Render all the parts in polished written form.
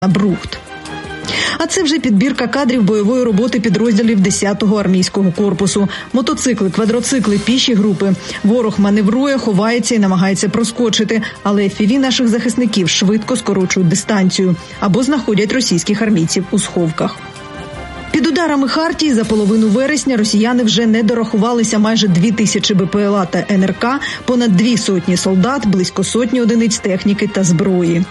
на Брухт. А це вже підбірка кадрів бойової роботи підрозділів 10-го армійського корпусу. Мотоцикли, квадроцикли, піші групи. Ворог маневрує, ховається і намагається проскочити. Але FPV наших захисників швидко скорочують дистанцію. Або знаходять російських армійців у сховках. Під ударами Хартії за половину вересня росіяни вже не дорахувалися майже 2000 БПЛА та НРК, понад 200 солдат, близько сотні одиниць техніки та зброї.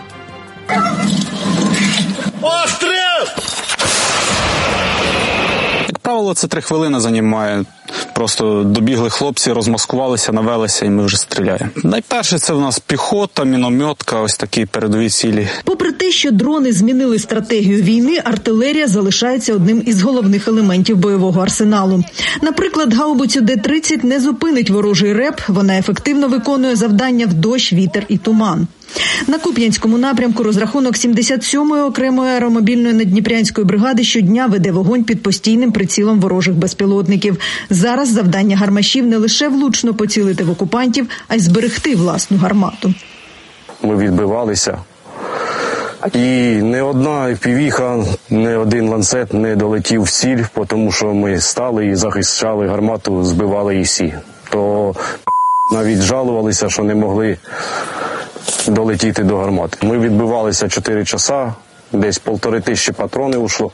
Як правило, це 3 хвилини займає. Просто добігли хлопці, розмаскувалися, навелися і ми вже стріляємо. Найперше це в нас піхота, мінометка, ось такі передові цілі. Попри те, що дрони змінили стратегію війни, артилерія залишається одним із головних елементів бойового арсеналу. Наприклад, гаубицю Д-30 не зупинить ворожий РЕП, вона ефективно виконує завдання в дощ, вітер і туман. На Куп'янському напрямку розрахунок 77-ї окремої аеромобільної наддніпрянської бригади щодня веде вогонь під постійним прицілом ворожих безпілотників. Зараз завдання гармашів не лише влучно поцілити в окупантів, а й зберегти власну гармату. Ми відбивалися. І не одна півіха, не один ланцет не долетів в ціль, тому що ми стали і захищали гармату, збивали її всі. То навіть жалувалися, що не могли долетіти до гармати. Ми відбивалися 4 часа, десь 1500 патронів ушло.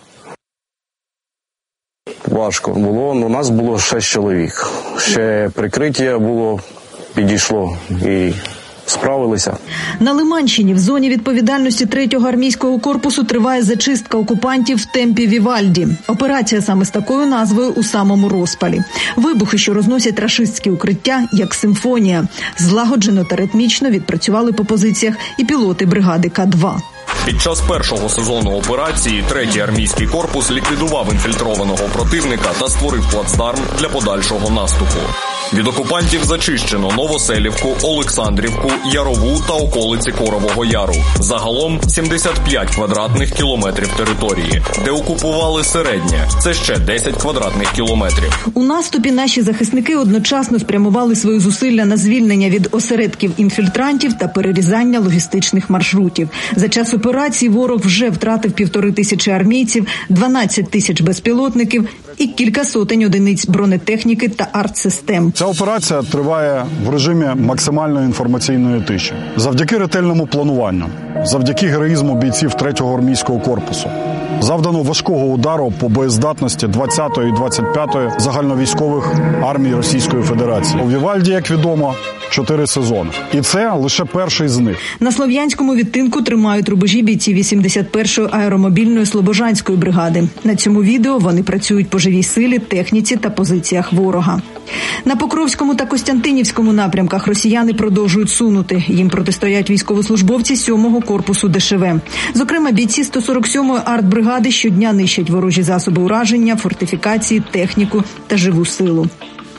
Важко було, але у нас було 6 чоловік. Ще прикриття було, підійшло і справилися. На Лиманщині в зоні відповідальності 3-го армійського корпусу триває зачистка окупантів в темпі Вівальді. Операція саме з такою назвою у самому розпалі. Вибухи, що розносять рашистські укриття, як симфонія. Злагоджено та ритмічно відпрацювали по позиціях і пілоти бригади К-2. Під час першого сезону операції 3-й армійський корпус ліквідував інфільтрованого противника та створив плацдарм для подальшого наступу. Від окупантів зачищено Новоселівку, Олександрівку, Ярову та околиці Корового Яру. Загалом 75 квадратних кілометрів території, де окупували середнє. Це ще 10 квадратних кілометрів. У наступі наші захисники одночасно спрямували свої зусилля на звільнення від осередків інфільтрантів та перерізання логістичних маршрутів. За час операції ворог вже втратив 1500 армійців, 12 тисяч безпілотників і кілька сотень одиниць бронетехніки та артсистем. Ця операція триває в режимі максимальної інформаційної тиші. Завдяки ретельному плануванню, завдяки героїзму бійців 3-го армійського корпусу, завдано важкого удару по боєздатності 20-ї і 25-ї загальновійськових армій Російської Федерації. У Вівальді, як відомо, 4 сезони. І це лише перший з них. На Слов'янському відтинку тримають рубежі бійці 81-ї аеромобільної Слобожанської бригади. На цьому відео вони працюють по живій силі, техніці та позиціях ворога. На Покровському та Костянтинівському напрямках росіяни продовжують сунути. Їм протистоять військовослужбовці 7-го корпусу ДШВ. Зокрема, бійці 147-ї артбригади щодня нищать ворожі засоби ураження, фортифікації, техніку та живу силу.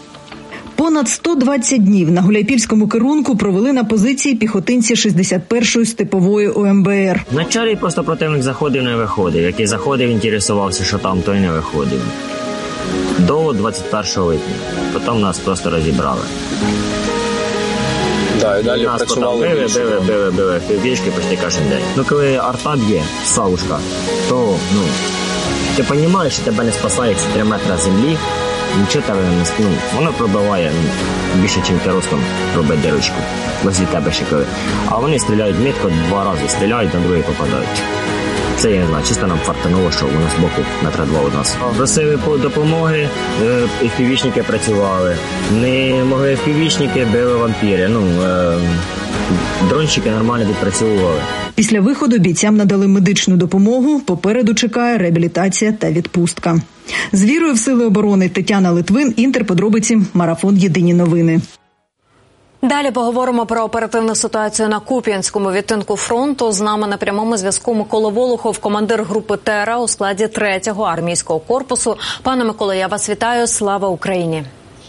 Понад 120 днів на Гуляйпільському керунку провели на позиції піхотинці 61-ї степової ОМБР. Вначалі просто противник заходив, не виходив. Який заходив, інтересувався, що там, той не виходив. До 21 липня. Потім нас просто розібрали. Да, і далі нас працювали. Били півбічки почти кожен день. Ну, коли арта б'є, савушка, то, ти розумієш, що тебе не спасає, якщо 3 метри землі, нічого тебе не воно пробиває більше, ніж ти ростом робить дирочку. Возле тебе ще коли. А вони стріляють мітко, 2 рази стріляють, на другий попадають. Це, я не знаю, чисто нам фартануло, що у нас боку метра 2 у нас. Просили допомоги, FPV-шники працювали. Не могли FPV-шники, били вампіри. Дронщики нормально відпрацьовували. Після виходу бійцям надали медичну допомогу, попереду чекає реабілітація та відпустка. З вірою в сили оборони Тетяна Литвин, Інтер-подробиці, Марафон Єдині новини. Далі поговоримо про оперативну ситуацію на Куп'янському відтинку фронту. З нами на прямому зв'язку Микола Волохов, командир групи «Терра» у складі 3-го армійського корпусу. Пане Миколо, я вас вітаю. Слава Україні!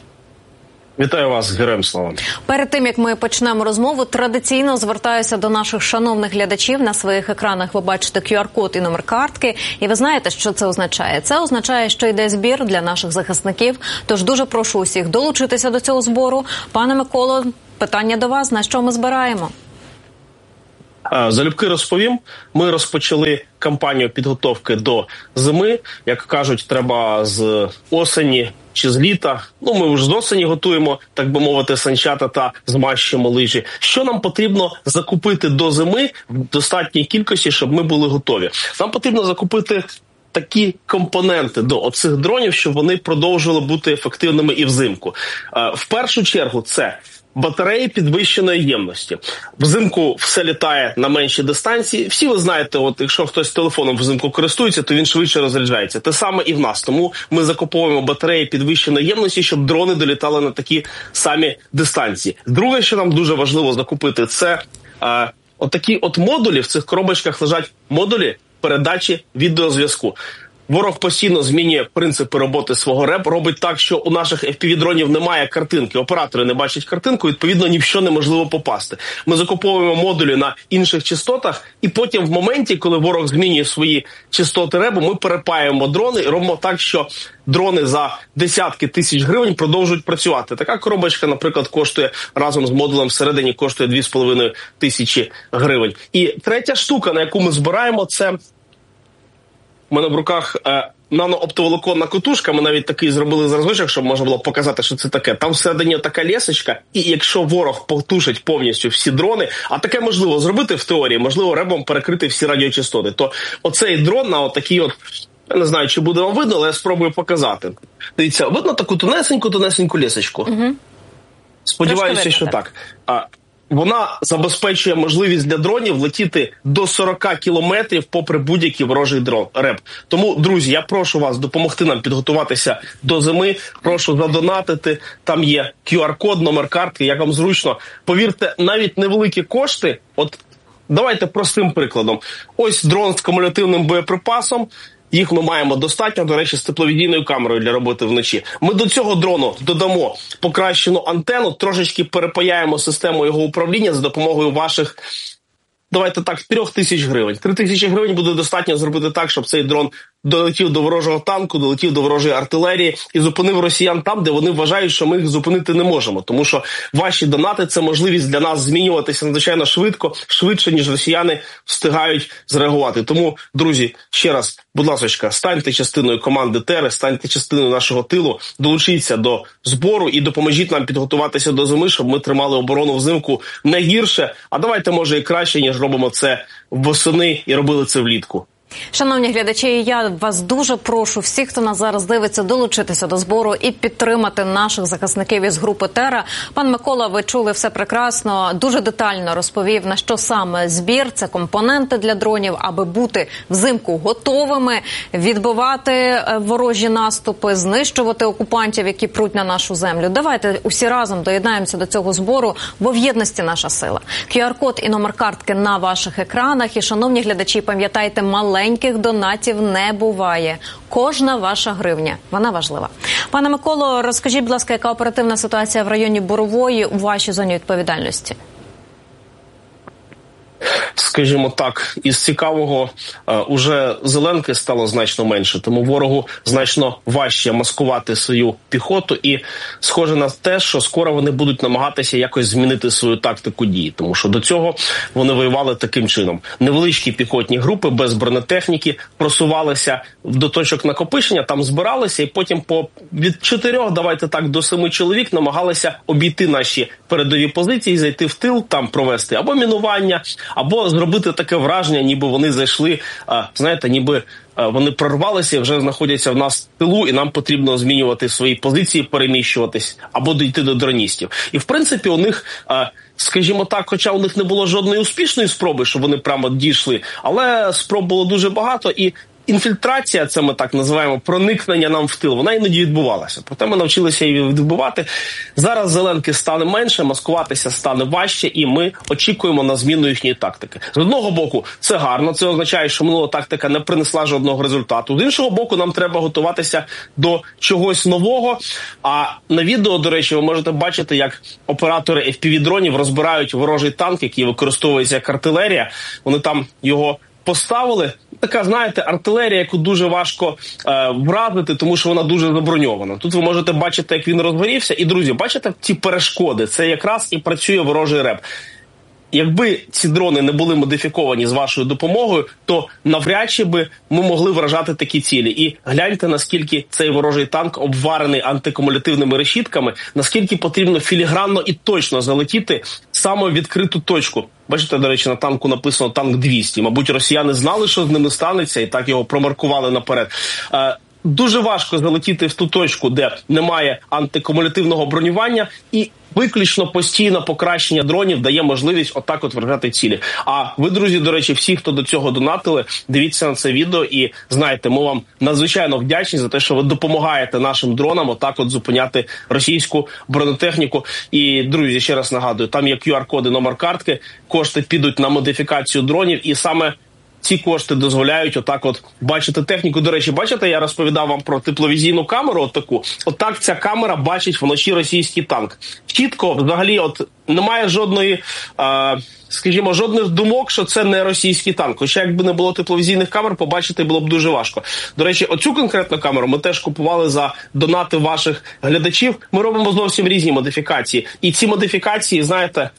Вітаю вас, героям слава. Перед тим, як ми почнемо розмову, традиційно звертаюся до наших шановних глядачів. На своїх екранах ви бачите QR-код і номер картки. І ви знаєте, що це означає? Це означає, що йде збір для наших захисників. Тож дуже прошу усіх долучитися до цього збору. Пане Миколо, питання до вас. На що ми збираємо? Залюбки розповім. Ми розпочали кампанію підготовки до зими. Як кажуть, треба з осені чи з літа. Ми вже з осені готуємо, так би мовити, санчата та змащуємо лижі. Що нам потрібно закупити до зими в достатній кількості, щоб ми були готові? Нам потрібно закупити такі компоненти до оцих дронів, щоб вони продовжували бути ефективними і взимку. В першу чергу це батареї підвищеної ємності. Взимку все літає на менші дистанції. Всі ви знаєте, якщо хтось телефоном взимку користується, то він швидше розряджається. Те саме і в нас. Тому ми закуповуємо батареї підвищеної ємності, щоб дрони долітали на такі самі дистанції. Друге, що нам дуже важливо закупити, це отакі модулі. В цих коробочках лежать модулі передачі відеозв'язку. Ворог постійно змінює принципи роботи свого РЕБ, робить так, що у наших FPV-дронів немає картинки, оператори не бачать картинку, відповідно, ні в що неможливо попасти. Ми закуповуємо модулі на інших частотах, і потім в моменті, коли ворог змінює свої частоти РЕБу, ми перепаюємо дрони і робимо так, що дрони за десятки тисяч гривень продовжують працювати. Така коробочка, наприклад, коштує разом з модулем всередині, коштує 2,5 тисячі гривень. І третя штука, на яку ми збираємо, це у мене в руках нанооптоволоконна котушка. Ми навіть такий зробили зразочок, щоб можна було показати, що це таке. Там всередині така лесочка, і якщо ворог потушить повністю всі дрони, а таке можливо зробити в теорії, можливо РЕБом перекрити всі радіочастоти, то оцей дрон на отакий я не знаю, чи буде вам видно, але я спробую показати. Дивіться, видно таку тонесеньку лесочку? Угу. Сподіваюся, що так. Вона забезпечує можливість для дронів летіти до 40 кілометрів попри будь-який ворожий РЕБ. Тому, друзі, я прошу вас допомогти нам підготуватися до зими. Прошу задонатити. Там є QR-код, номер картки, як вам зручно. Повірте, навіть невеликі кошти, давайте простим прикладом. Ось дрон з кумулятивним боєприпасом. Їх ми маємо достатньо, до речі, з тепловідійною камерою для роботи вночі. Ми до цього дрону додамо покращену антенну, трошечки перепаяємо систему його управління за допомогою ваших, давайте так, 3 тисяч гривень. 3 тисячі гривень буде достатньо зробити так, щоб цей дрон долетів до ворожого танку, долетів до ворожої артилерії і зупинив росіян там, де вони вважають, що ми їх зупинити не можемо. Тому що ваші донати – це можливість для нас змінюватися надзвичайно швидше, ніж росіяни встигають зреагувати. Тому, друзі, ще раз, будь ласочка, станьте частиною команди ТЕРи, станьте частиною нашого тилу, долучіться до збору і допоможіть нам підготуватися до зими, щоб ми тримали оборону взимку не гірше, а давайте, може, і краще, ніж робимо це восени і робили це влітку. Шановні глядачі, я вас дуже прошу, всіх, хто нас зараз дивиться, долучитися до збору і підтримати наших захисників із групи «Тера». Пан Микола, ви чули все прекрасно, дуже детально розповів, на що саме збір. Це компоненти для дронів, аби бути взимку готовими, відбивати ворожі наступи, знищувати окупантів, які пруть на нашу землю. Давайте усі разом доєднаємося до цього збору, бо в єдності наша сила. QR-код і номер картки на ваших екранах. І, шановні глядачі, пам'ятайте, маленьких донатів не буває. Кожна ваша гривня, вона важлива. Пане Миколо, розкажіть, будь ласка, яка оперативна ситуація в районі Борової у вашій зоні відповідальності? Скажімо так, із цікавого, уже зеленки стало значно менше, тому ворогу значно важче маскувати свою піхоту, і схоже на те, що скоро вони будуть намагатися якось змінити свою тактику дії, тому що до цього вони воювали таким чином. Невеличкі піхотні групи без бронетехніки просувалися до точок накопичення, там збиралися, і потім від 4, давайте так, до 7 чоловік намагалися обійти наші передові позиції, зайти в тил, там провести або мінування, або зробити таке враження, ніби вони зайшли, знаєте, ніби вони прорвалися і вже знаходяться в нас в тилу, і нам потрібно змінювати свої позиції, переміщуватись, або дійти до дроністів. І, в принципі, у них, скажімо так, хоча у них не було жодної успішної спроби, щоб вони прямо дійшли, але спроб було дуже багато, і інфільтрація, це ми так називаємо, проникнення нам в тил, вона іноді відбувалася. Проте ми навчилися її відбивати. Зараз зеленки стане менше, маскуватися стане важче, і ми очікуємо на зміну їхньої тактики. З одного боку, це гарно, це означає, що минула тактика не принесла жодного результату. З іншого боку, нам треба готуватися до чогось нового. А на відео, до речі, ви можете бачити, як оператори FPV-дронів розбирають ворожий танк, який використовується як артилерія. Вони там його поставили. Така, знаєте, артилерія, яку дуже важко вразити, тому що вона дуже заброньована. Тут ви можете бачити, як він розгорівся. І, друзі, бачите ці перешкоди? Це якраз і працює ворожий РЕБ. якби ці дрони не були модифіковані з вашою допомогою, то навряд чи би ми могли вражати такі цілі. І гляньте, наскільки цей ворожий танк обварений антикумулятивними решітками, наскільки потрібно філігранно і точно залетіти саме в відкриту точку. Бачите, до речі, на танку написано «танк 200». Мабуть, росіяни знали, що з ними станеться, і так його промаркували наперед. Дуже важко залетіти в ту точку, де немає антикумулятивного бронювання, і виключно постійне покращення дронів дає можливість отак от вражати цілі. А ви, друзі, до речі, всі, хто до цього донатили, дивіться на це відео і знаєте, ми вам надзвичайно вдячні за те, що ви допомагаєте нашим дронам отак от зупиняти російську бронетехніку. І, друзі, ще раз нагадую, там є QR-коди, номер картки, кошти підуть на модифікацію дронів, і саме ці кошти дозволяють отак от бачити техніку. До речі, бачите, я розповідав вам про тепловізійну камеру отаку. Отак ця камера бачить вночі російський танк. Чітко, взагалі, от немає жодної, скажімо, жодних думок, що це не російський танк. Хоча якби не було тепловізійних камер, побачити було б дуже важко. До речі, оцю конкретну камеру ми теж купували за донати ваших глядачів. Ми робимо зовсім різні модифікації. І ці модифікації, знаєте,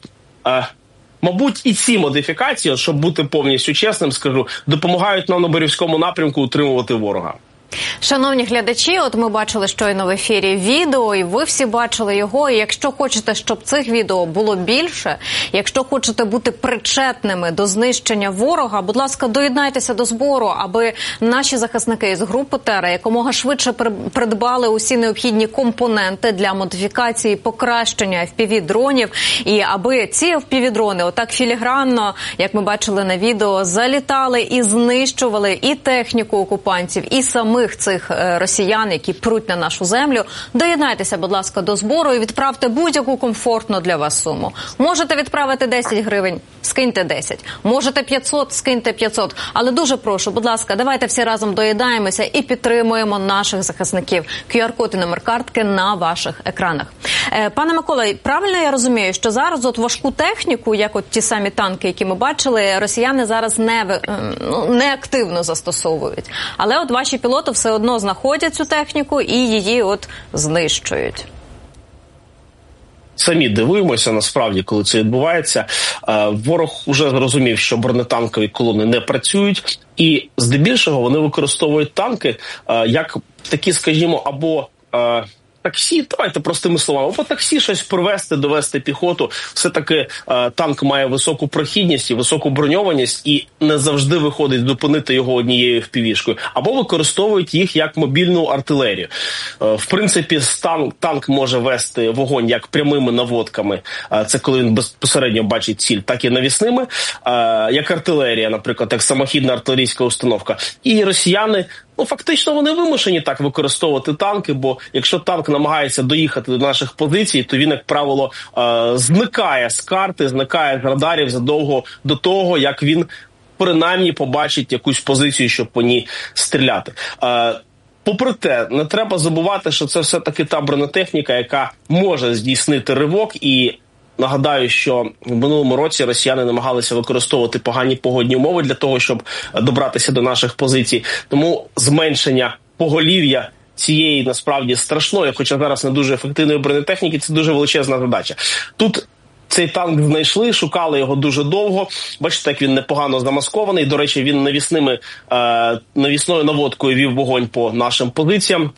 мабуть, і ці модифікації, щоб бути повністю чесним, скажу, допомагають нам на Борівському напрямку утримувати ворога. Шановні глядачі, от ми бачили щойно в ефірі відео, і ви всі бачили його. І якщо хочете, щоб цих відео було більше, якщо хочете бути причетними до знищення ворога, будь ласка, доєднайтеся до збору, аби наші захисники з групи Терра якомога швидше придбали усі необхідні компоненти для модифікації, покращення FPV-дронів, і аби ці FPV-дрони отак філігранно, як ми бачили на відео, залітали і знищували і техніку окупантів, і самих цих росіян, які пруть на нашу землю. Доєднайтеся, будь ласка, до збору і відправте будь-яку комфортну для вас суму. Можете відправити 10 гривень, скиньте 10. Можете 500, скиньте 500. Але дуже прошу, будь ласка, давайте всі разом доєднаємося і підтримуємо наших захисників. QR-код і номер картки на ваших екранах. Пане Микола, правильно я розумію, що зараз от важку техніку, як от ті самі танки, які ми бачили, росіяни зараз не активно застосовують. Але от ваші пілоти все одно знаходять цю техніку і її от знищують. Самі дивуємося, насправді, коли це відбувається. Ворог уже зрозумів, що бронетанкові колони не працюють, і здебільшого вони використовують танки як такі, скажімо, або таксі, давайте простими словами, або таксі щось привезти, довести піхоту. Все-таки танк має високу прохідність і високу броньованість, і не завжди виходить зупинити його однією FPV-шкою. Або використовують їх як мобільну артилерію. В принципі, танк може вести вогонь як прямими наводками, це коли він безпосередньо бачить ціль, так і навісними, як артилерія, наприклад, як самохідна артилерійська установка. І росіяни, фактично вони вимушені так використовувати танки, бо якщо танк намагається доїхати до наших позицій, то він, як правило, зникає з карти, зникає з радарів задовго до того, як він принаймні побачить якусь позицію, щоб по ній стріляти. Попри те, не треба забувати, що це все-таки та бронетехніка, яка може здійснити ривок, і нагадаю, що в минулому році росіяни намагалися використовувати погані погодні умови для того, щоб добратися до наших позицій. Тому зменшення поголів'я цієї, насправді, страшної, хоча зараз не дуже ефективної бронетехніки, це дуже величезна задача. Тут цей танк знайшли, шукали його дуже довго. Бачите, як він непогано замаскований. До речі, він навісною наводкою вів вогонь по нашим позиціям.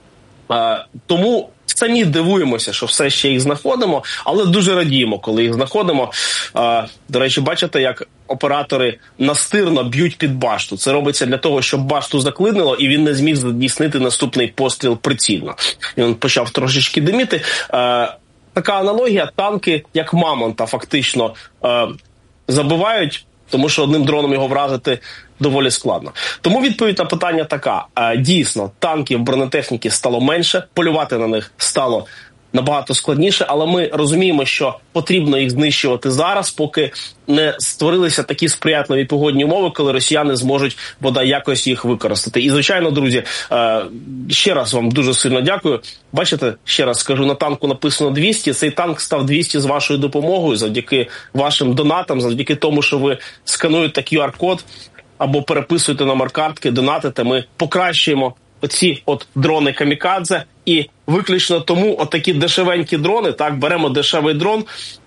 Тому самі дивуємося, що все ще їх знаходимо, але дуже радіємо, коли їх знаходимо. До речі, бачите, як оператори настирно б'ють під башту. Це робиться для того, щоб башту заклинило, і він не зміг здійснити наступний постріл прицільно. Він почав трошечки диміти. Така аналогія, танки, як мамонта, фактично забивають, тому що одним дроном його вразити доволі складно. Тому відповідь на питання така. Дійсно, танків, бронетехніки стало менше, полювати на них стало набагато складніше, але ми розуміємо, що потрібно їх знищувати зараз, поки не створилися такі сприятливі погодні умови, коли росіяни зможуть, бодай, якось їх використати. І, звичайно, друзі, ще раз вам дуже сильно дякую. Бачите, ще раз скажу, на танку написано 200. Цей танк став 200 з вашою допомогою, завдяки вашим донатам, завдяки тому, що ви скануєте QR-код або переписуєте номер картки, донатите. Ми покращуємо оці от дрони камікадзе, і виключно тому отакі дешевенькі дрони, так, беремо дешевий дрон,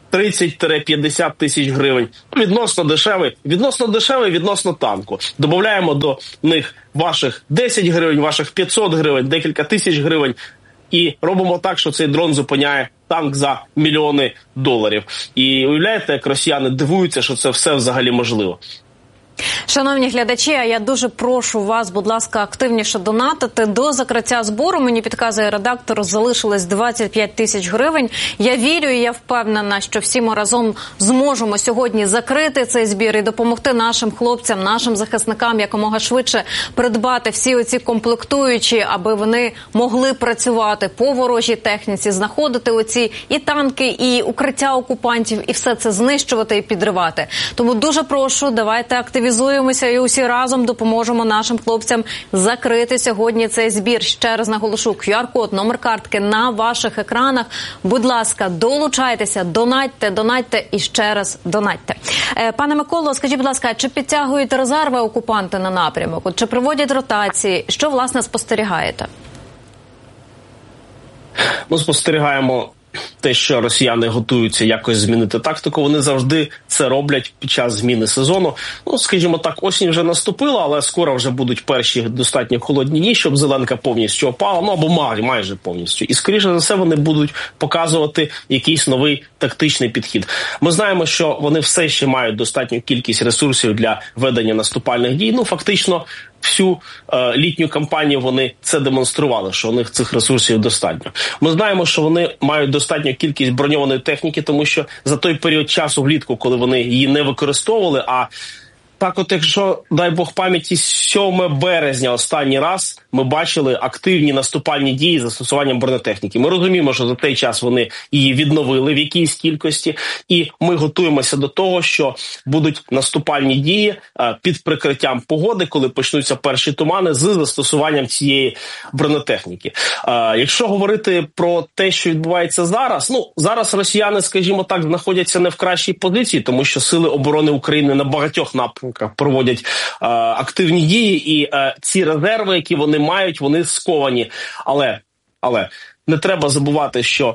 30-50 тисяч гривень. Відносно дешевий, відносно танку. Добавляємо до них ваших 10 гривень, ваших 500 гривень, декілька тисяч гривень. І робимо так, що цей дрон зупиняє танк за мільйони доларів. І уявляєте, як росіяни дивуються, що це все взагалі можливо. Шановні глядачі, а я дуже прошу вас, будь ласка, активніше донатити. До закриття збору, мені підказує редактор, залишилось 25 тисяч гривень. Я вірю і я впевнена, що всі ми разом зможемо сьогодні закрити цей збір і допомогти нашим хлопцям, нашим захисникам якомога швидше придбати всі оці комплектуючі, аби вони могли працювати по ворожій техніці, знаходити оці і танки, і укриття окупантів, і все це знищувати і підривати. Тому дуже прошу, давайте активізуємося і усі разом допоможемо нашим хлопцям закрити сьогодні цей збір. Ще раз наголошу, QR-код, номер картки на ваших екранах. Будь ласка, долучайтеся, донатьте і ще раз донатьте. Пане Миколо, скажіть, будь ласка, чи підтягують резерви окупанти на напрямок? Чи проводять ротації? Що, власне, спостерігаєте? Ми спостерігаємо те, що росіяни готуються якось змінити тактику. Вони завжди це роблять під час зміни сезону. Ну, скажімо так, осінь вже наступила, але скоро вже будуть перші достатньо холодні дні, щоб зеленка повністю опала, ну або майже повністю. І, скоріше за все, вони будуть показувати якийсь новий тактичний підхід. Ми знаємо, що вони все ще мають достатню кількість ресурсів для ведення наступальних дій. Ну, фактично, всю літню кампанію вони це демонстрували, що у них цих ресурсів достатньо. Ми знаємо, що вони мають достатню кількість броньованої техніки, тому що за той період часу влітку, коли вони її не використовували, а так от, якщо, дай Бог пам'яті, 7 березня останній раз ми бачили активні наступальні дії з застосуванням бронетехніки. Ми розуміємо, що за той час вони її відновили в якійсь кількості, і ми готуємося до того, що будуть наступальні дії під прикриттям погоди, коли почнуться перші тумани з застосуванням цієї бронетехніки. Якщо говорити про те, що відбувається зараз, ну, зараз росіяни, скажімо так, знаходяться не в кращій позиції, тому що Сили оборони України на багатьох напрямках проводять активні дії, і ці резерви, які вони мають, вони сковані. Але не треба забувати, що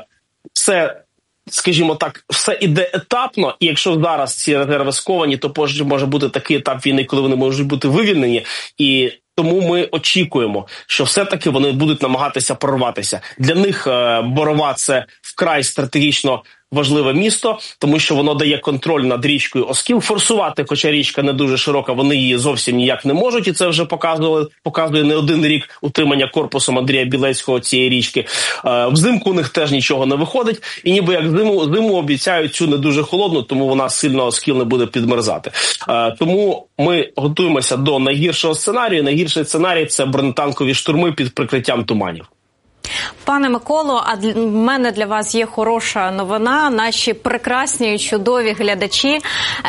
все, скажімо так, все іде етапно, і якщо зараз ці резерви сковані, то позже може бути такий етап війни, коли вони можуть бути вивільнені, і тому ми очікуємо, що все-таки вони будуть намагатися прорватися. Для них Борова – це вкрай стратегічно важливе місто, тому що воно дає контроль над річкою Оскіл. Форсувати, хоча річка не дуже широка, вони її зовсім ніяк не можуть, і це вже показує не один рік утримання корпусом Андрія Білецького цієї річки. Взимку у них теж нічого не виходить, і ніби як зиму обіцяють цю не дуже холодну, тому вона сильно Оскіл не буде підмерзати. Тому ми готуємося до найгіршого сценарію. Найгірший сценарій – це бронетанкові штурми під прикриттям туманів. Пане Миколо, а в мене для вас є хороша новина. Наші прекрасні і чудові глядачі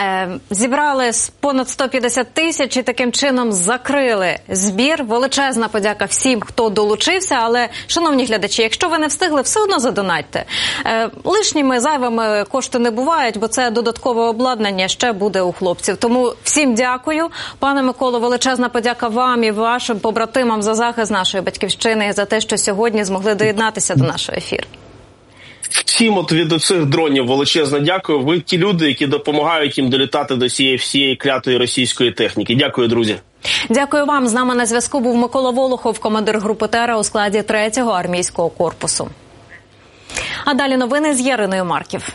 зібрали понад 150 тисяч і таким чином закрили збір. Величезна подяка всім, хто долучився. Але, шановні глядачі, якщо ви не встигли, все одно задонатьте. Лишніми, зайвими кошти не бувають, бо це додаткове обладнання ще буде у хлопців. Тому всім дякую. Пане Миколо, величезна подяка вам і вашим побратимам за захист нашої батьківщини і за те, що сьогодні змогли доєднатися до нашого ефіру. Всім от від цих дронів величезно дякую. Ви ті люди, які допомагають їм долітати до цієї всієї клятої російської техніки. Дякую, друзі. Дякую вам. З нами на зв'язку був Микола Волохов, командир групи «Тера» у складі 3-го армійського корпусу. А далі новини з Яриною Марків.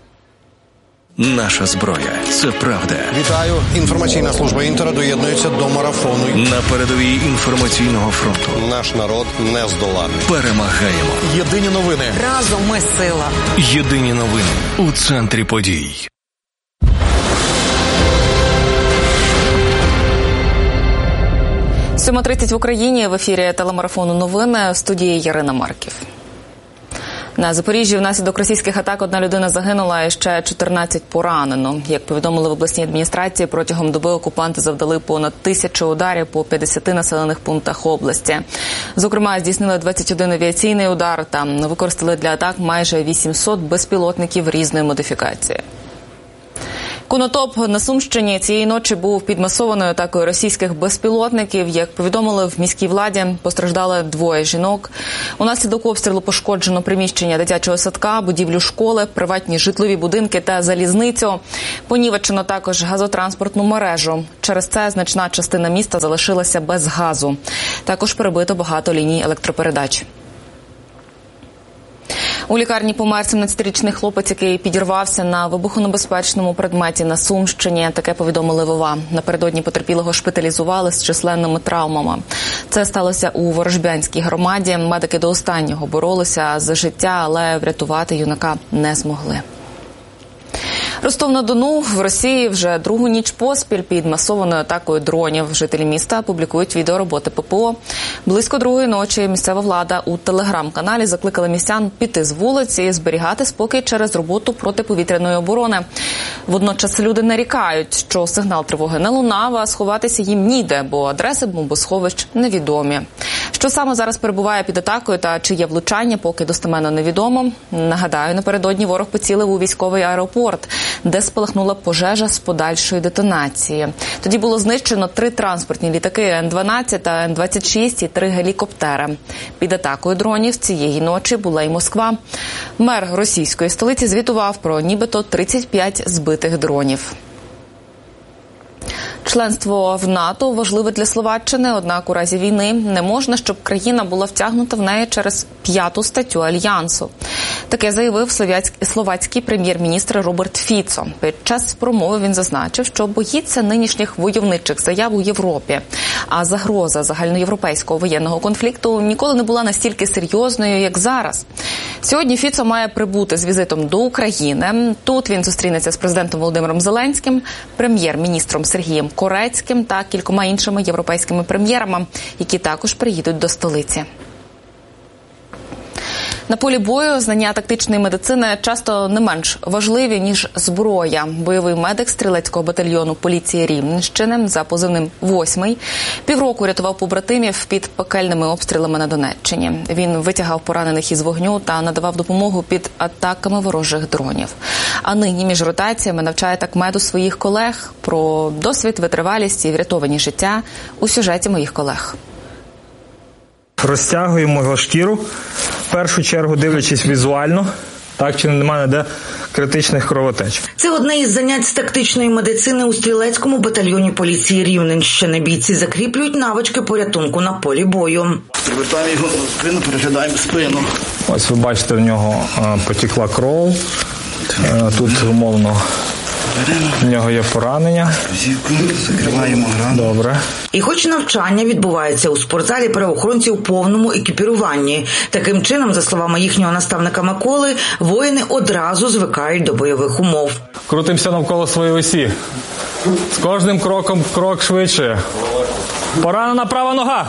Наша зброя – це правда. Вітаю. Інформаційна служба «Інтера» доєднується до марафону. На передовій інформаційного фронту. Наш народ нездоланний. Перемагаємо. Єдині новини. Разом ми сила. Єдині новини у центрі подій. – 7:30 в Україні. В ефірі телемарафону новини. В студії Ярина Марків. На Запоріжжі внаслідок російських атак 1 людина загинула і ще 14 поранено. Як повідомили в обласній адміністрації, протягом доби окупанти завдали понад 1000 ударів по 50 населених пунктах області. Зокрема, здійснили 21 авіаційний удар та використали для атак майже 800 безпілотників різної модифікації. Конотоп на Сумщині цієї ночі був під масованою атакою російських безпілотників. Як повідомили в міській владі, постраждали 2 жінок. Унаслідок обстрілу пошкоджено приміщення дитячого садка, будівлю школи, приватні житлові будинки та залізницю. Понівечено також газотранспортну мережу. Через це значна частина міста залишилася без газу. Також перебито багато ліній електропередач. У лікарні помер 17-річний хлопець, який підірвався на вибухонебезпечному предметі на Сумщині. Таке повідомили в ОВА. Напередодні потерпілого шпиталізували з численними травмами. Це сталося у Ворожбянській громаді. Медики до останнього боролися за життя, але врятувати юнака не змогли. Ростов-на-Дону в Росії вже другу ніч поспіль під масованою атакою дронів. Жителі міста публікують відеороботи ППО. Близько 2-ї ночі місцева влада у телеграм-каналі закликала містян піти з вулиці і зберігати спокій через роботу протиповітряної оборони. Водночас люди нарікають, що сигнал тривоги не лунав, а сховатися їм ніде, бо адреси бомбосховищ невідомі. Що саме зараз перебуває під атакою та чи є влучання, поки достеменно невідомо. Нагадаю, напередодні ворог поцілив у військовий аеропорт, де спалахнула пожежа з подальшої детонації. Тоді було знищено 3 транспортні літаки Н-12 та Н-26 і 3 гелікоптери. Під атакою дронів цієї ночі була і Москва. Мер російської столиці звітував про нібито 35 збитих дронів. Членство в НАТО важливе для Словаччини, однак у разі війни не можна, щоб країна була втягнута в неї через 5-ту статтю Альянсу. Таке заявив словацький прем'єр-міністр Роберт Фіцо. Під час промови він зазначив, що боїться нинішніх войовничих заяв у Європі. А загроза загальноєвропейського воєнного конфлікту ніколи не була настільки серйозною, як зараз. Сьогодні Фіцо має прибути з візитом до України. Тут він зустрінеться з президентом Володимиром Зеленським, прем'єр-міністром Сергієм Корецьким та кількома іншими європейськими прем'єрами, які також приїдуть до столиці. На полі бою знання тактичної медицини часто не менш важливі, ніж зброя. Бойовий медик стрілецького батальйону поліції Рівненщини за позивним «8» півроку рятував побратимів під пекельними обстрілами на Донеччині. Він витягав поранених із вогню та надавав допомогу під атаками ворожих дронів. А нині між ротаціями навчає такмеду своїх колег. Про досвід, витривалість і врятовані життя у сюжеті моїх колег. Розтягуємо його шкіру, в першу чергу дивлячись візуально, так, чи немає ніде критичних кровотеч. Це одне із занять з тактичної медицини у стрілецькому батальйоні поліції Рівненщини. Бійці закріплюють навички порятунку на полі бою. Привертаємо його на спину, переглядаємо спину. Ось ви бачите, в нього потекла кров, тут умовно в нього є поранення. Закриваємо рану. Добре. І хоч навчання відбувається у спортзалі, правоохоронці у повному екіпіруванні. Таким чином, за словами їхнього наставника Миколи, воїни одразу звикають до бойових умов. Крутимося навколо своєї осі. З кожним кроком крок швидше. Поранена права нога.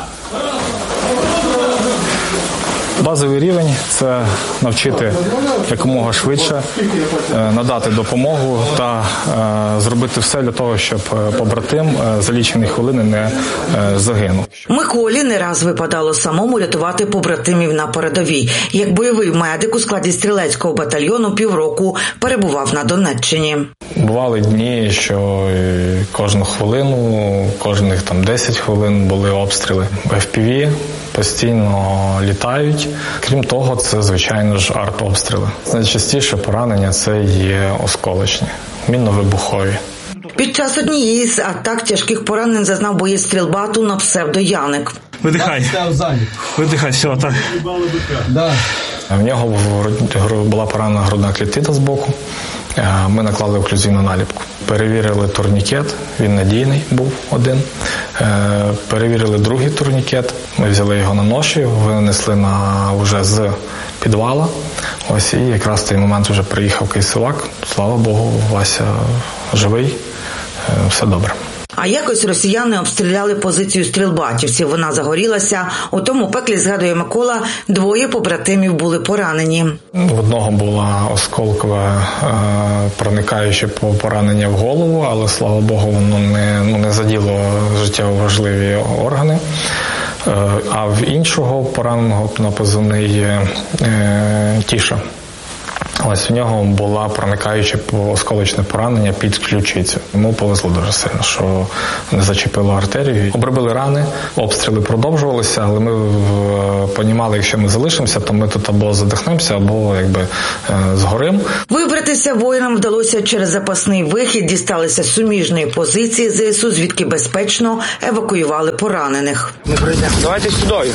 Базовий рівень – це навчити якомога швидше, надати допомогу та зробити все для того, щоб побратим за лічені хвилини не загинув. Миколі не раз випадало самому рятувати побратимів на передовій. Як бойовий медик у складі стрілецького батальйону півроку перебував на Донеччині. Бували дні, що кожну хвилину, кожних 10 хвилин були обстріли. FPV постійно літають. Крім того, це, звичайно ж, артобстріли. Найчастіше поранення – це є осколочні, мінно-вибухові. Під час однієї з атак тяжких поранень зазнав боєць стрільбату на псевдо Яник. Видихай. Видихай, все, так. В нього була поранена грудна клітина з боку. Ми наклали оклюзивну наліпку. Перевірили турнікет, він надійний був один. Перевірили другий турнікет, ми взяли його на ноші, винесли вже з підвала. Ось і якраз в той момент вже приїхав кайсилак. Слава Богу, Вася живий, все добре. А якось росіяни обстріляли позицію стрільбатівців. Вона загорілася. У тому пеклі, згадує Микола, 2 побратимів були поранені. В одного була осколкове проникаюче поранення в голову, але, слава Богу, воно не заділо життєво важливі органи. А в іншого пораненого на позивний Тіша. Ось в нього було проникаюче осколочне поранення під ключицю. Йому повезло дуже сильно, що не зачепило артерію. Обробили рани, обстріли продовжувалися, але ми розуміли, якщо ми залишимося, то ми тут або задихнемося, або згорим. Вибратися воїнам вдалося через запасний вихід, дісталися суміжної позиції ЗСУ, звідки безпечно евакуювали поранених. Ми пройдемо. Давайте сюди.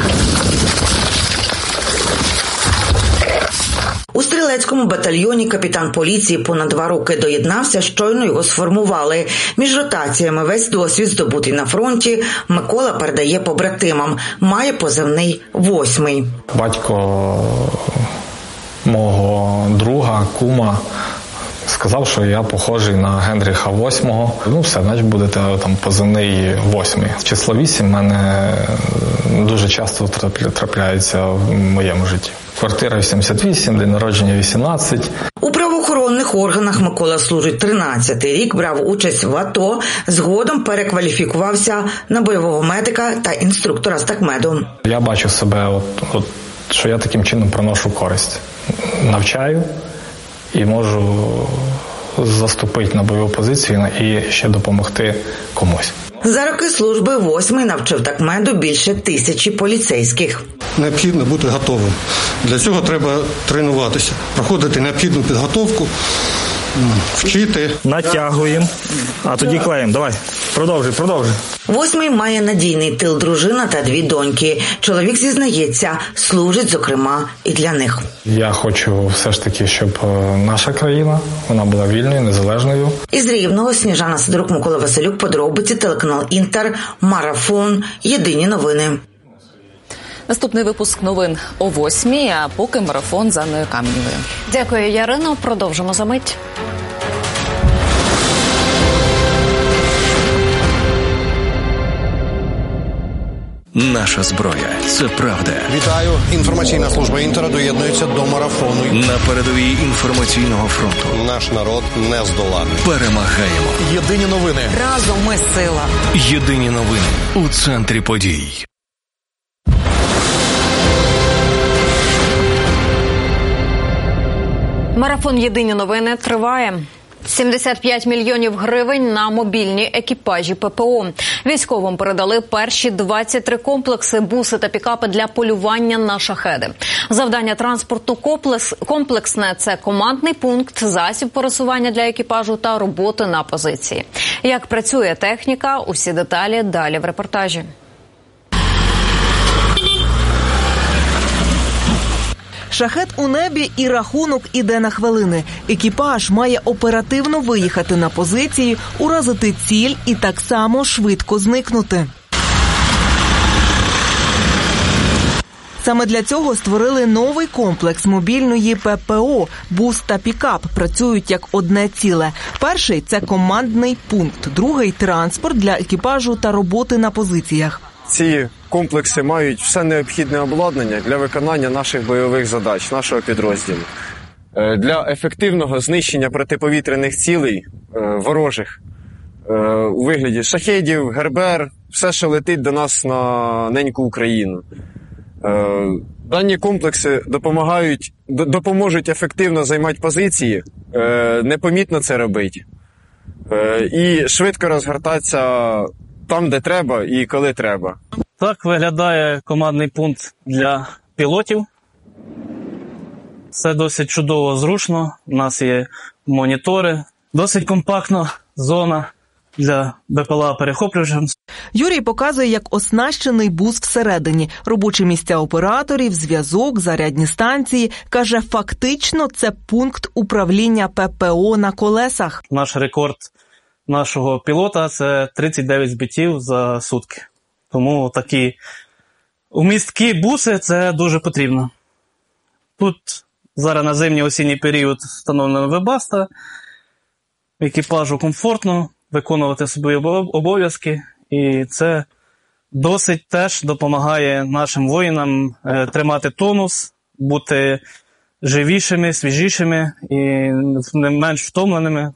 У стрілецькому батальйоні капітан поліції понад 2 роки доєднався, щойно його сформували. Між ротаціями весь досвід, здобутий на фронті, Микола передає побратимам. Має позивний «Восьмий». Батько мого друга, кума, сказав, що я похожий на Генріха VIII. Все, значить будете там позивний 8. Число 8 в мене дуже часто трапляється в моєму житті. Квартира 88, день народження 18. У правоохоронних органах Микола служить 13-й рік, брав участь в АТО, згодом перекваліфікувався на бойового медика та інструктора з такмеду. Я бачу себе, що я таким чином приношу користь. Навчаю і можу заступити на бойову позицію і ще допомогти комусь. За роки служби 8-й навчив такмеду більше 1000 поліцейських. Необхідно бути готовим. Для цього треба тренуватися, проходити необхідну підготовку, вчити. Натягуємо, а тоді клеїмо. Давай, продовжуй. 8-й має надійний тил, дружина та 2 доньки. Чоловік зізнається, служить, зокрема, і для них. Я хочу все ж таки, щоб наша країна, вона була вільною, незалежною. Із Рівного Сніжана Сидорук, Микола Василюк, подробиці, телеканал Інтер, Марафон, Єдині новини. Наступний випуск новин о 8:00, а поки марафон з Анною Каменєвою. Дякую, Ярино. Продовжимо за мить. Наша зброя – це правда. Вітаю. Інформаційна служба Інтера доєднується до марафону. На передовій інформаційного фронту. Наш народ не здоланий. Перемагаємо. Єдині новини. Разом ми сила. Єдині новини у центрі подій. Марафон «Єдині новини» триває. 75 мільйонів гривень на мобільні екіпажі ППО. Військовим передали перші 23 комплекси, буси та пікапи для полювання на шахеди. Завдання транспорту комплексне – це командний пункт, засіб пересування для екіпажу та роботи на позиції. Як працює техніка, усі деталі далі в репортажі. Шахед у небі і рахунок іде на хвилини. Екіпаж має оперативно виїхати на позиції, уразити ціль і так само швидко зникнути. Саме для цього створили новий комплекс мобільної ППО. Бус та пікап працюють як одне ціле. Перший – це командний пункт, другий – транспорт для екіпажу та роботи на позиціях. Ці комплекси мають все необхідне обладнання для виконання наших бойових задач, нашого підрозділу. Для ефективного знищення протиповітряних цілей ворожих у вигляді шахедів, гербер, все, що летить до нас на неньку Україну. Дані комплекси допоможуть ефективно займати позиції, непомітно це робити і швидко розгортатися там, де треба і коли треба. Так виглядає командний пункт для пілотів. Все досить чудово, зручно. У нас є монітори. Досить компактна зона для БПЛА-перехоплювачів. Юрій показує, як оснащений бус всередині. Робочі місця операторів, зв'язок, зарядні станції. Каже, фактично це пункт управління ППО на колесах. Наш рекорд нашого пілота – це 39 збиттів за сутки. Тому такі умісткі буси – це дуже потрібно. Тут зараз на зимній-осінній період встановлена вебаста. Екіпажу комфортно виконувати свої обов'язки. І це досить теж допомагає нашим воїнам тримати тонус, бути живішими, свіжішими і не менш втомленими.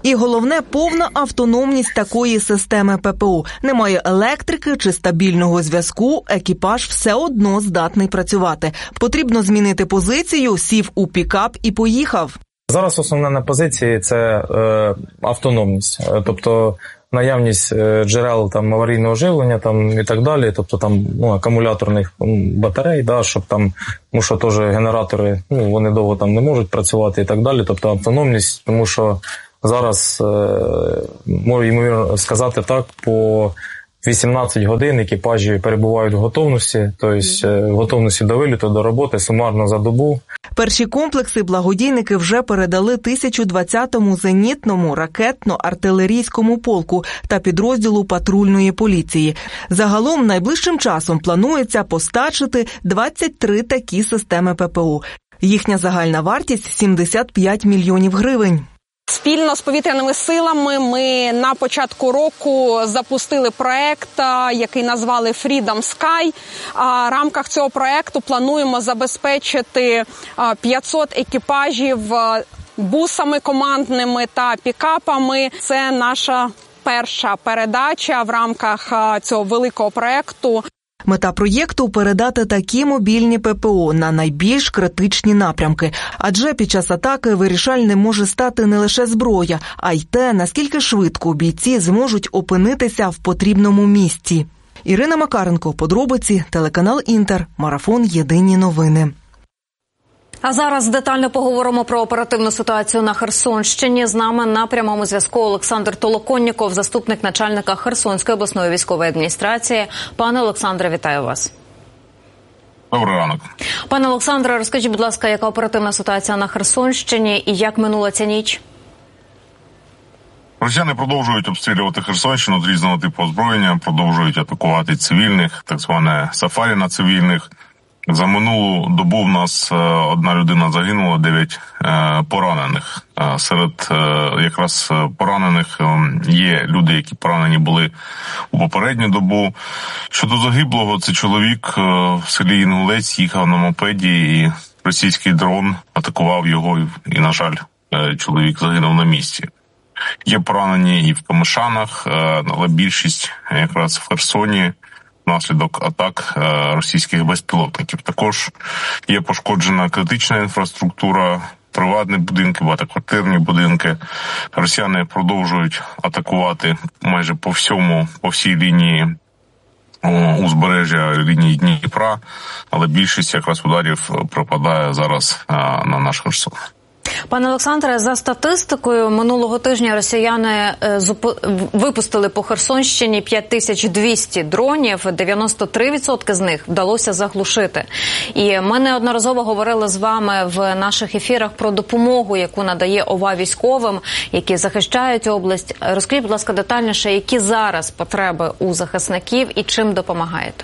І головне – повна автономність такої системи ППО. Немає електрики чи стабільного зв'язку, екіпаж все одно здатний працювати. Потрібно змінити позицію, сів у пікап і поїхав. Зараз основне на позиції – це автономність, тобто наявність джерел там аварійного живлення там і так далі, тобто там акумуляторних батарей, да, щоб там, тому що теж генератори, вони довго там не можуть працювати і так далі, тобто автономність, тому що зараз можу ймовірно сказати так, по 18 годин екіпажі перебувають в готовності, тобто в готовності до виліту, до роботи, сумарно за добу. Перші комплекси благодійники вже передали 1020-му зенітному ракетно-артилерійському полку та підрозділу патрульної поліції. Загалом найближчим часом планується постачити 23 такі системи ППО. Їхня загальна вартість – 75 мільйонів гривень. Спільно з повітряними силами ми на початку року запустили проект, який назвали Freedom Sky. В рамках цього проекту плануємо забезпечити 500 екіпажів бусами командними та пікапами. Це наша перша передача в рамках цього великого проекту. Мета проєкту – передати такі мобільні ППО на найбільш критичні напрямки. Адже під час атаки вирішальним може стати не лише зброя, а й те, наскільки швидко бійці зможуть опинитися в потрібному місці. Ірина Макаренко, подробиці, телеканал «Інтер», марафон «Єдині новини». А зараз детально поговоримо про оперативну ситуацію на Херсонщині. З нами на прямому зв'язку Олександр Толоконніков, заступник начальника Херсонської обласної військової адміністрації. Пане Олександре, вітаю вас. Добрий ранок. Пане Олександре, розкажіть, будь ласка, яка оперативна ситуація на Херсонщині і як минула ця ніч? Росіяни продовжують обстрілювати Херсонщину з різного типу озброєння, продовжують атакувати цивільних, так зване сафарі на цивільних. За минулу добу в нас одна людина загинула, 9 поранених. Серед якраз поранених є люди, які поранені були у попередню добу. Щодо загиблого, це чоловік в селі Інгулець їхав на мопеді і російський дрон атакував його і, на жаль, чоловік загинув на місці. Є поранені і в Камишанах, але більшість якраз в Херсоні внаслідок атак російських безпілотників. Також є пошкоджена критична інфраструктура, приватні будинки, багатоквартирні будинки. Росіяни продовжують атакувати майже по всій лінії узбережжя лінії Дніпра, але більшість якраз ударів припадає зараз на наш Херсон. Пане Олександре, за статистикою, минулого тижня росіяни випустили по Херсонщині 5200 дронів, 93% з них вдалося заглушити. І ми неодноразово говорили з вами в наших ефірах про допомогу, яку надає ОВА військовим, які захищають область. Розкажіть, будь ласка, детальніше, які зараз потреби у захисників і чим допомагаєте?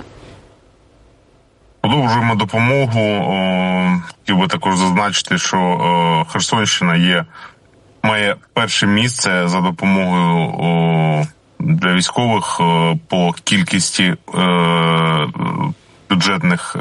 Продовжуємо допомогу. Хотів би також зазначити, що Херсонщина має перше місце за допомогою для військових по кількості бюджетних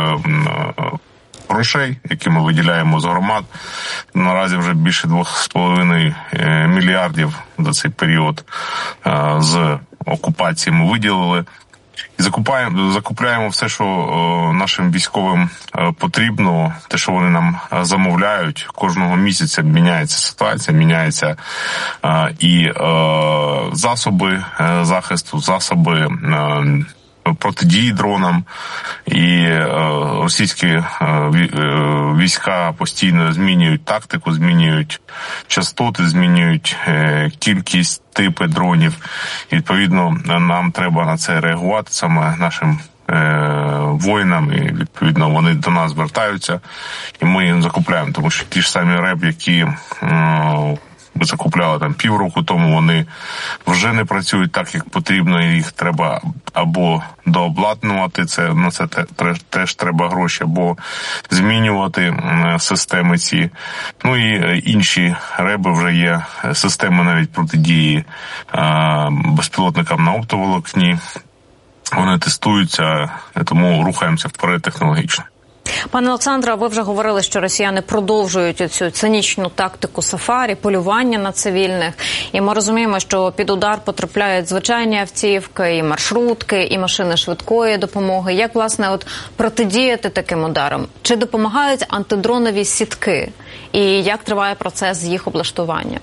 грошей, які ми виділяємо з громад. Наразі вже більше 2,5 мільярдів за цей період з окупації ми виділили. І закупляємо все, що нашим військовим потрібно, те, що вони нам замовляють. Кожного місяця міняється ситуація, міняються і засоби захисту, засоби протидії дронам. І російські війська постійно змінюють тактику, змінюють частоти, змінюють кількість, типи дронів. І, відповідно, нам треба на це реагувати саме нашим воїнам. І, відповідно, вони до нас звертаються, і ми їм закупляємо. Тому що ті ж самі РЕБ, які ми закупляли там півроку тому, вони вже не працюють так, як потрібно, і їх треба або дообладнувати, на це теж треба гроші, або змінювати системи ці. Ну і інші РЕБи вже є, системи навіть протидії безпілотникам на оптоволокні. Вони тестуються, тому рухаємося вперед технологічно. Пане Олександре, ви вже говорили, що росіяни продовжують цю цинічну тактику сафарі, полювання на цивільних. І ми розуміємо, що під удар потрапляють звичайні автівки, і маршрутки, і машини швидкої допомоги. Як, власне, протидіяти таким ударам? Чи допомагають антидронові сітки? І як триває процес їх облаштування?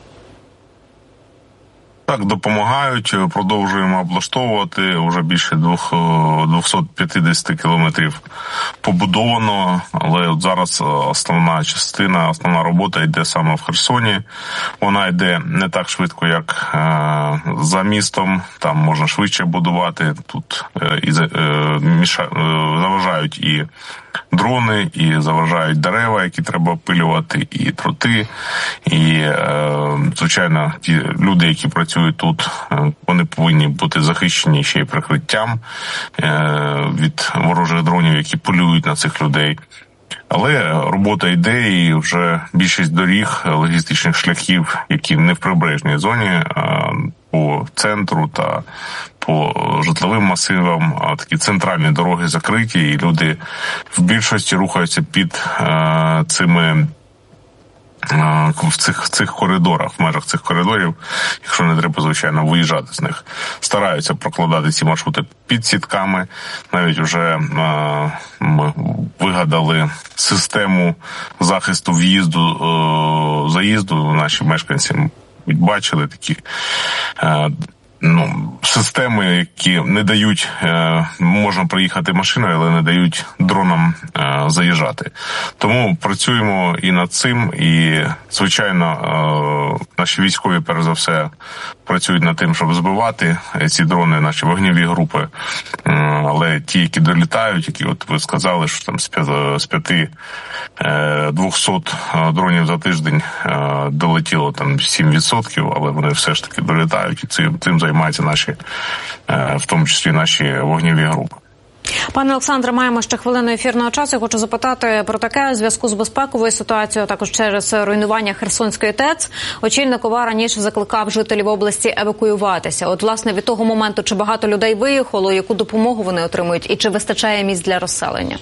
Так, допомагають, продовжуємо облаштовувати, вже більше 250 кілометрів побудовано, але от зараз основна робота йде саме в Херсоні. Вона йде не так швидко, як за містом, там можна швидше будувати, тут заважають і дрони, і заважають дерева, які треба опилювати, і троти, і, звичайно, ті люди, які працюють тут, вони повинні бути захищені ще й прикриттям від ворожих дронів, які полюють на цих людей. Але робота йде, і вже більшість доріг, логістичних шляхів, які не в прибережній зоні, по центру та по житловим масивам, такі центральні дороги закриті, і люди в більшості рухаються під цими в цих коридорах, в межах цих коридорів, якщо не треба, звичайно, виїжджати з них. Стараються прокладати ці маршрути під сітками. Навіть вже ми вигадали систему захисту заїзду. Наші мешканці бачили такі системи, які не дають, можна приїхати машиною, але не дають дронам заїжджати. Тому працюємо і над цим, і, звичайно, наші військові, перш за все, працюють над тим, щоб збивати ці дрони, наші вогневі групи. Але ті, які долітають, які, от ви сказали, що там з 200 дронів за тиждень долетіло там 7%, але вони все ж таки долітають, і цим займаються наші, в тому числі наші вогневі групи. Пане Олександре, маємо ще хвилину ефірного часу. Я хочу запитати про таке у зв'язку з безпековою ситуацією, також через руйнування Херсонської ТЕЦ. Очільник ОВА раніше закликав жителів області евакуюватися. От, власне, від того моменту, чи багато людей виїхало, яку допомогу вони отримують, і чи вистачає місць для розселення?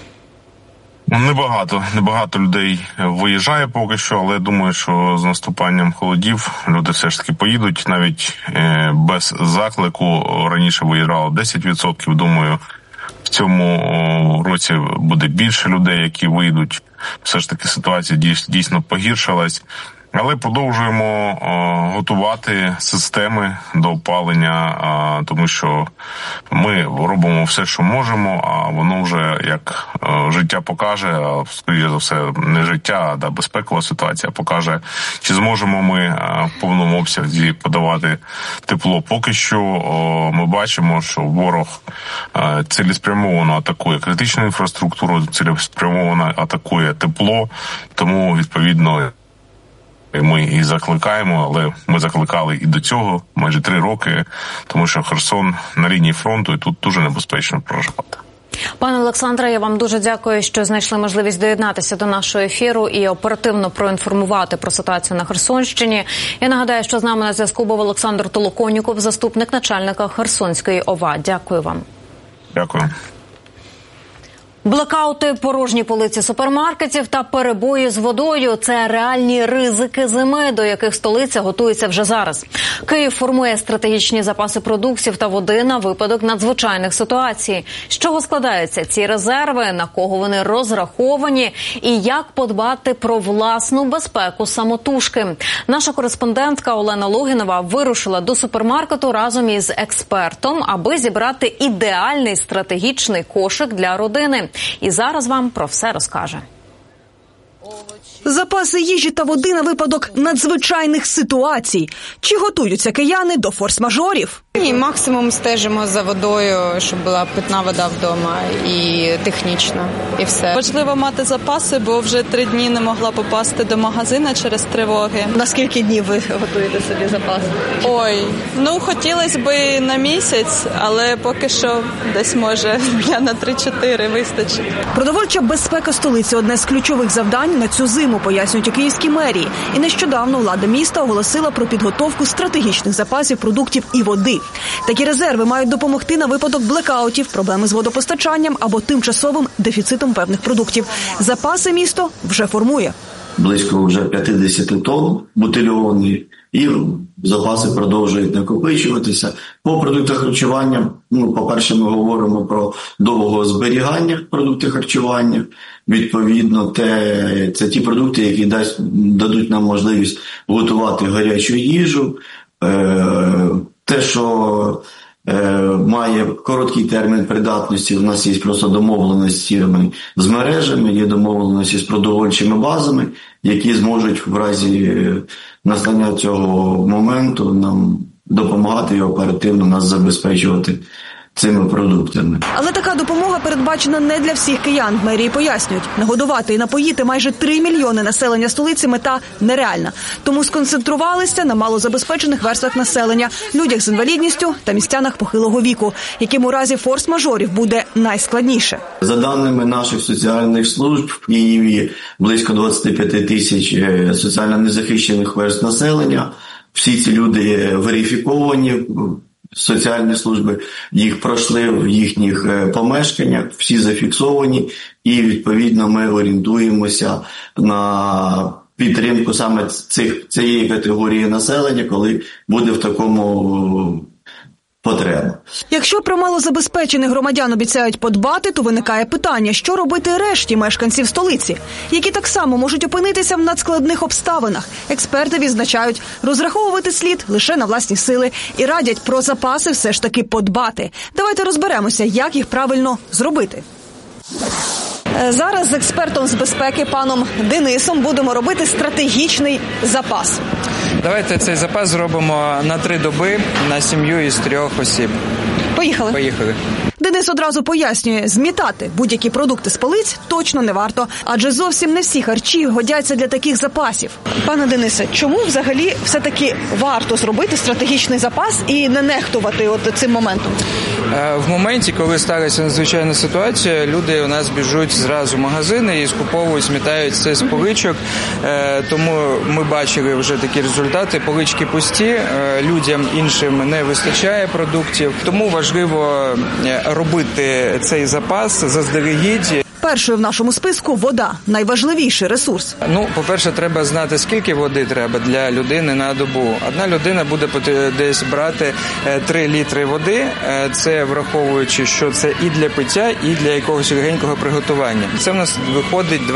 Небагато людей виїжджає поки що, але думаю, що з наступанням холодів люди все ж таки поїдуть. Навіть без заклику раніше виїжджало 10%, думаю, в цьому році буде більше людей, які вийдуть. Все ж таки ситуація дійсно погіршилась. Але продовжуємо готувати системи до опалення, тому що ми робимо все, що можемо, а воно вже, як життя покаже, скоріше за все, не життя, а безпекова ситуація покаже, чи зможемо ми в повному обсязі подавати тепло. Поки що ми бачимо, що ворог цілеспрямовано атакує критичну інфраструктуру, цілеспрямовано атакує тепло, тому, відповідно, ми і закликаємо, але ми закликали і до цього майже 3 роки, тому що Херсон на лінії фронту, і тут дуже небезпечно проживати. Пане Олександре, я вам дуже дякую, що знайшли можливість доєднатися до нашого ефіру і оперативно проінформувати про ситуацію на Херсонщині. Я нагадаю, що з нами на зв'язку був Олександр Толоконіков, заступник начальника Херсонської ОВА. Дякую вам. Дякую. Блекаути, порожні полиці супермаркетів та перебої з водою – це реальні ризики зими, до яких столиця готується вже зараз. Київ формує стратегічні запаси продуктів та води на випадок надзвичайних ситуацій. З чого складаються ці резерви, на кого вони розраховані і як подбати про власну безпеку самотужки. Наша кореспондентка Олена Логінова вирушила до супермаркету разом із експертом, аби зібрати ідеальний стратегічний кошик для родини. І зараз вам про все розкаже. Запаси їжі та води на випадок надзвичайних ситуацій. Чи готуються кияни до форс-мажорів? Ні, максимум стежимо за водою, щоб була питна вода вдома і технічна, і все. Важливо мати запаси, бо вже 3 дні не могла попасти до магазина через тривоги. На скільки днів ви готуєте собі запас? Ой, хотілося б на місяць, але поки що десь, може, дня на 3-4 вистачить. Продовольча безпека столиці – одне з ключових завдань на цю зиму, пояснюють у Київській мерії. І нещодавно влада міста оголосила про підготовку стратегічних запасів продуктів і води. Такі резерви мають допомогти на випадок блекаутів, проблеми з водопостачанням або тимчасовим дефіцитом певних продуктів. Запаси місто вже формує. Близько вже 50 тонн бутильовані, і запаси продовжують накопичуватися. По продуктах харчування, по-перше, ми говоримо про довгого зберігання продуктів харчування. Відповідно, це ті продукти, які дадуть нам можливість готувати гарячу їжу. Те, що має короткий термін придатності, у нас є просто домовленості з мережами, є домовленості з продовольчими базами, які зможуть в разі настання цього моменту нам допомагати і оперативно нас забезпечувати цими продуктами. Але така допомога передбачена не для всіх киян. В мерії пояснюють, нагодувати і напоїти майже 3 мільйони населення столиці мета нереальна. Тому сконцентрувалися на малозабезпечених верствах населення, людях з інвалідністю та містянах похилого віку, яким у разі форс-мажорів буде найскладніше. За даними наших соціальних служб, в Києві близько 25 тисяч соціально незахищених верств населення. Всі ці люди верифіковані, соціальні служби їх пройшли в їхніх помешканнях, всі зафіксовані, і відповідно ми орієнтуємося на підтримку саме цієї категорії населення, коли буде в такому потреба. Якщо про малозабезпечених громадян обіцяють подбати, то виникає питання, що робити решті мешканців столиці, які так само можуть опинитися в надскладних обставинах. Експерти відзначають, розраховувати слід лише на власні сили і радять про запаси все ж таки подбати. Давайте розберемося, як їх правильно зробити. Зараз з експертом з безпеки паном Денисом будемо робити стратегічний запас. Давайте цей запас зробимо на 3 доби на сім'ю із 3 осіб. Поїхали. Денис одразу пояснює, змітати будь-які продукти з полиць точно не варто, адже зовсім не всі харчі годяться для таких запасів. Пане Денисе, чому взагалі все-таки варто зробити стратегічний запас і не нехтувати цим моментом? В моменті, коли сталася надзвичайна ситуація, люди у нас біжуть зразу в магазини і скуповують, змітають все з поличок, тому ми бачили вже такі результати. Полички пусті, людям іншим не вистачає продуктів, тому важливо робити цей запас заздалегідь. Першою в нашому списку – вода – найважливіший ресурс. По-перше, треба знати, скільки води треба для людини на добу. Одна людина буде десь брати 3 літри води, це враховуючи, що це і для пиття, і для якогось легенького приготування. Це в нас виходить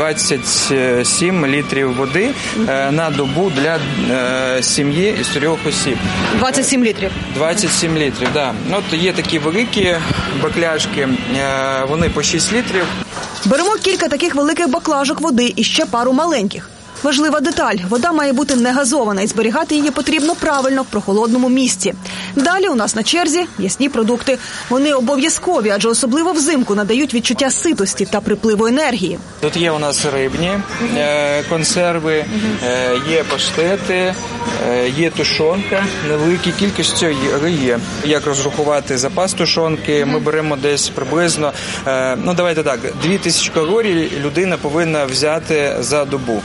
27 літрів води на добу для сім'ї із 3 осіб. 27 літрів? 27 літрів, так. Є такі великі бакляшки, вони по 6 літрів. Беремо кілька таких великих баклажок води і ще пару маленьких. Важлива деталь – вода має бути не газована і зберігати її потрібно правильно в прохолодному місці. Далі у нас на черзі м'ясні продукти. Вони обов'язкові, адже особливо взимку надають відчуття ситості та припливу енергії. Тут є у нас рибні консерви, є паштети, є тушонка, невеликі кількості, але є. Як розрахувати запас тушонки? Ми беремо десь приблизно, 2000 калорій людина повинна взяти за добу.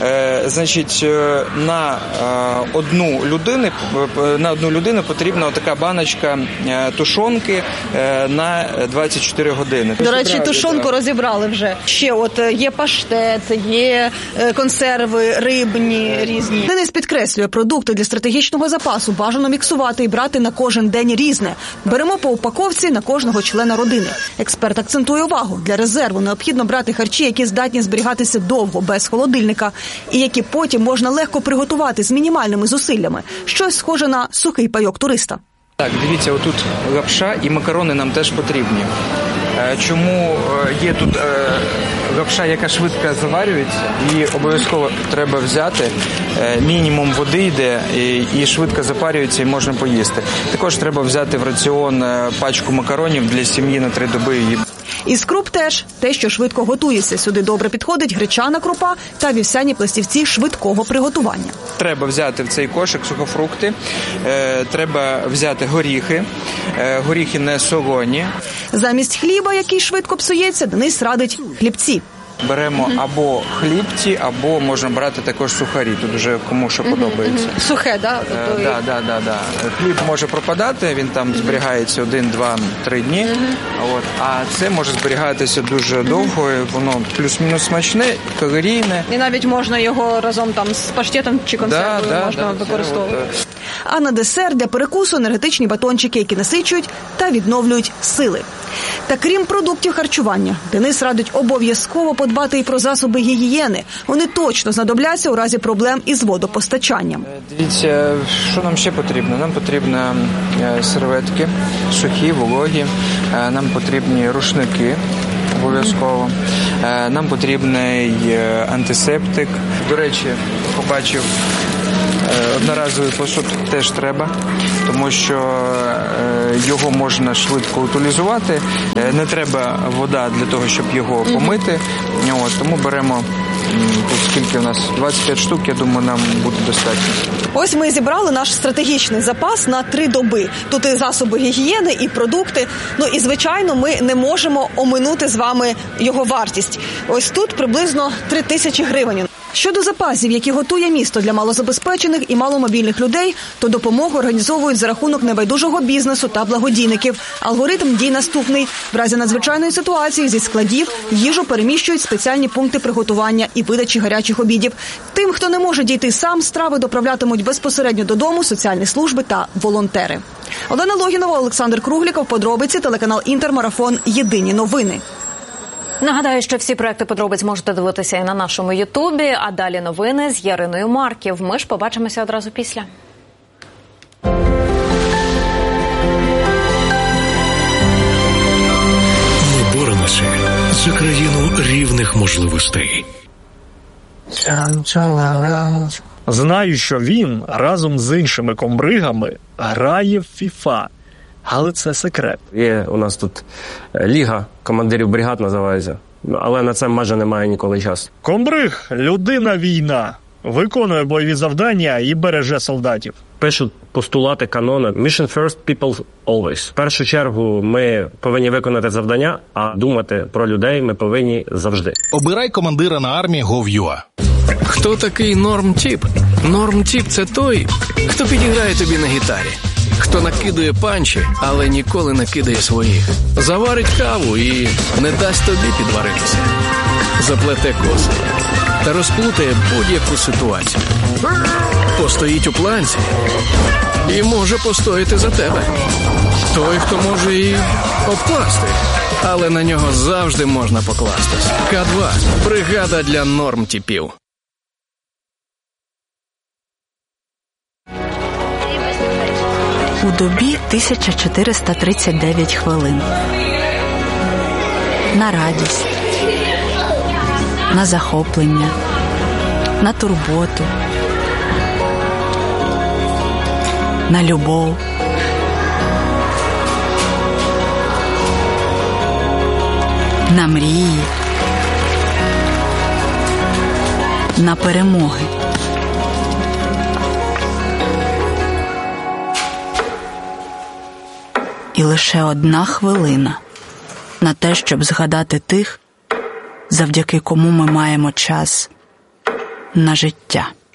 На одну людину потрібна така баночка тушонки на 24 години. До речі, тушонку розібрали вже. Ще є паштет, є консерви рибні різні. Денис підкреслює, продукти для стратегічного запасу бажано міксувати і брати на кожен день різне. Беремо по упаковці на кожного члена родини. Експерт акцентує увагу, для резерву необхідно брати харчі, які здатні зберігатися довго, без холодильника, і які потім можна легко приготувати з мінімальними зусиллями. Щось схоже на сухий пайок туриста. Так, дивіться, отут лапша і макарони нам теж потрібні. Чому є тут лапша, яка швидко заварюється, її обов'язково треба взяти, мінімум води йде і швидко запарюється і можна поїсти. Також треба взяти в раціон пачку макаронів для сім'ї на 3 доби. Із круп теж те, що швидко готується. Сюди добре підходить гречана крупа та вівсяні пластівці швидкого приготування. Треба взяти в цей кошик сухофрукти, треба взяти горіхи, горіхи не солоні. Замість хліба, який швидко псується, Денис радить хлібці. Беремо або хлібці, або можна брати також сухарі. Тут вже кому що подобається. Сухе, так? Да. Хліб може пропадати, він там зберігається 1, 2, 3 дні. А це може зберігатися дуже довго, воно плюс-мінус смачне, калорійне. І навіть можна його разом там з паштетом чи консервою можна використовувати. А на десерт для перекусу енергетичні батончики, які насичують та відновлюють сили. Та крім продуктів харчування, Денис радить обов'язково подбати і про засоби гігієни. Вони точно знадобляться у разі проблем із водопостачанням. Дивіться, що нам ще потрібно? Нам потрібні серветки, сухі, вологі, нам потрібні рушники. Обов'язково. Нам потрібний антисептик. До речі, побачив, одноразовий посуд теж треба, тому що його можна швидко утилізувати. Не треба вода для того, щоб його помити. Тому беремо, тут скільки у нас, 25 штук, я думаю, нам буде достатньо. Ось ми зібрали наш стратегічний запас на 3 доби. Тут і засоби гігієни, і продукти. І, звичайно, ми не можемо оминути з вами його вартість. Ось тут приблизно 3000 гривень. Щодо запасів, які готує місто для малозабезпечених і маломобільних людей, то допомогу організовують за рахунок небайдужого бізнесу та благодійників. Алгоритм дій наступний. В разі надзвичайної ситуації зі складів їжу переміщують в спеціальні пункти приготування і видачі гарячих обідів. Тим, хто не може дійти сам, страви доправлятимуть безпосередньо додому соціальні служби та волонтери. Олена Логінова, Олександр Кругліков, подробиці, телеканал «Інтермарафон», єдині новини. Нагадаю, що всі проекти подробиць можете дивитися і на нашому Ютубі, а далі новини з Яриною Марків. Ми ж побачимося одразу після. Ми боремося за країну рівних можливостей. Знаю, що він разом з іншими комбригами грає в FIFA. Але це секрет. Є у нас тут ліга командирів бригад називається, але на це майже немає ніколи часу. Комбриг – людина-війна. Виконує бойові завдання і береже солдатів. Пишуть постулати, канони. Mission first, people always. В першу чергу ми повинні виконати завдання, а думати про людей ми повинні завжди. Обирай командира на армії Gov.ua. Хто такий норм-тіп? Норм-тіп – це той, хто підіграє тобі на гітарі. Хто накидує панчі, але ніколи не кидає своїх. Заварить каву і не дасть тобі підваритися. Заплете коси та розплутає будь-яку ситуацію. Постоїть у планці і може постояти за тебе. Той, хто може і обкласти, але на нього завжди можна покластись. К2 – бригада для норм-тіпів. У добі 1439 хвилин. На радість, на захоплення, на турботу, на любов, на мрії, на перемоги. І лише 1 хвилина на те, щоб згадати тих, завдяки кому ми маємо час на життя.